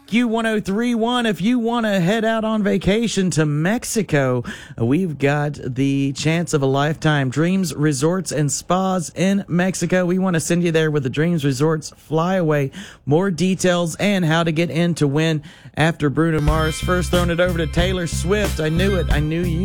Q1031. If you want to head out on vacation to Mexico, we've got the chance of a lifetime. Dreams Resorts and Spas in Mexico. We want to send you there with the Dreams Resorts Flyaway. More details and how to get in to win after Bruno Mars. First, throwing it over to Taylor Swift. I knew it. I knew you